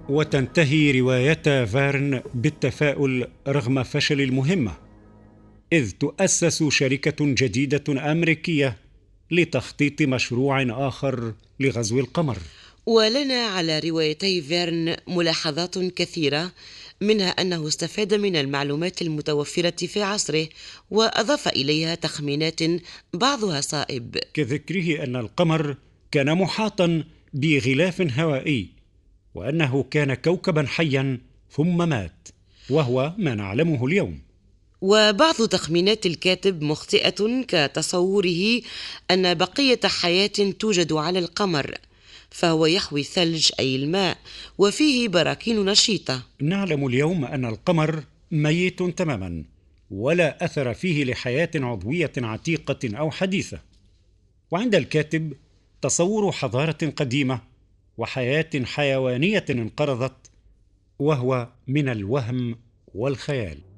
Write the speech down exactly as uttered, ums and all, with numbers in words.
وتنتهي رواية فيرن بالتفاؤل رغم فشل المهمة، إذ تؤسس شركة جديدة أمريكية لتخطيط مشروع آخر لغزو القمر. ولنا على روايتي فيرن ملاحظات كثيرة، منها أنه استفاد من المعلومات المتوفرة في عصره وأضاف إليها تخمينات بعضها صائب، كذكره أن القمر كان محاطا بغلاف هوائي، وأنه كان كوكبا حيا ثم مات، وهو ما نعلمه اليوم. وبعض تخمينات الكاتب مخطئة، كتصوره أن بقية حياة توجد على القمر، فهو يحوي الثلج أي الماء وفيه براكين نشيطة. نعلم اليوم أن القمر ميت تماما، ولا أثر فيه لحياة عضوية عتيقة أو حديثة، وعند الكاتب تصور حضارة قديمة وحياة حيوانية انقرضت، وهو من الوهم والخيال.